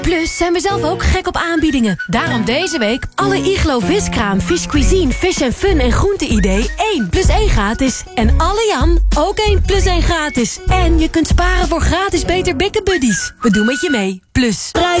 Plus zijn we zelf ook gek op aanbiedingen. Daarom deze week alle Iglo viskraam, Fish Cuisine, Fish and Fun en groente-idee 1 plus 1 gratis. En alle Jan ook 1 plus 1 gratis. En je kunt sparen voor gratis Beter Bikken Buddies. We doen met je mee. Plus.